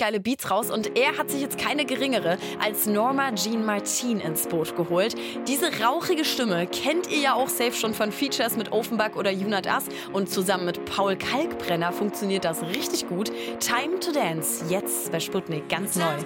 geile Beats raus und er hat sich jetzt keine geringere als Norma Jean Martin ins Boot geholt. Diese rauchige Stimme kennt ihr ja auch safe schon von Features mit Offenbach oder Junat As und zusammen mit Paul Kalkbrenner funktioniert das richtig gut. Time to Dance, jetzt bei Sputnik ganz neu.